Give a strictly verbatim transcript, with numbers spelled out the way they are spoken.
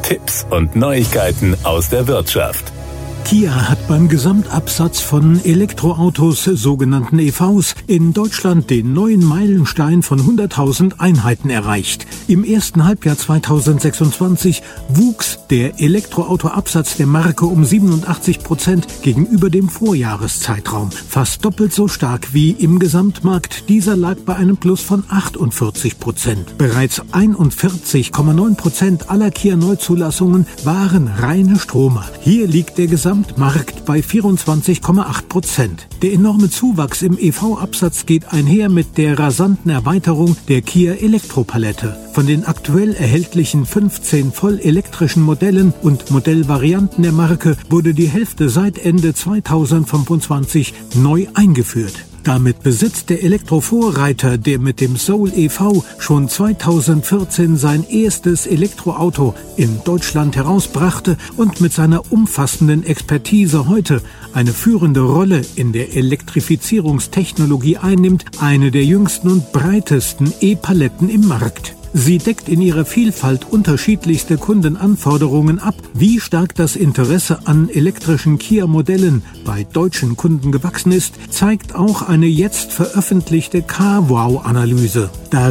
Tipps und Neuigkeiten aus der Wirtschaft. Kia hat beim Gesamtabsatz von Elektroautos, sogenannten E Vs, in Deutschland den neuen Meilenstein von hunderttausend Einheiten erreicht. Im ersten Halbjahr zweitausendsechsundzwanzig wuchs der Elektroautoabsatz der Marke um siebenundachtzig Prozent gegenüber dem Vorjahreszeitraum. Fast doppelt so stark wie im Gesamtmarkt. Dieser lag bei einem Plus von achtundvierzig Prozent. Bereits einundvierzig Komma neun Prozent aller Kia-Neuzulassungen waren reine Stromer. Hier liegt der Gesamtmarkt bei vierundzwanzig Komma acht Prozent. Der enorme Zuwachs im E V-Absatz geht einher mit der rasanten Erweiterung der Kia Elektropalette. Von den aktuell erhältlichen fünfzehn vollelektrischen Modellen und Modellvarianten der Marke wurde die Hälfte seit Ende zweitausendfünfundzwanzig neu eingeführt. Damit besitzt der Elektrovorreiter, der mit dem Soul E V schon zweitausendvierzehn sein erstes Elektroauto in Deutschland herausbrachte und mit seiner umfassenden Expertise heute eine führende Rolle in der Elektrifizierungstechnologie einnimmt, eine der jüngsten und breitesten E-Paletten im Markt. Sie deckt in ihrer Vielfalt unterschiedlichste Kundenanforderungen ab. Wie stark das Interesse an elektrischen Kia-Modellen bei deutschen Kunden gewachsen ist, zeigt auch eine jetzt veröffentlichte CarWow-Analyse.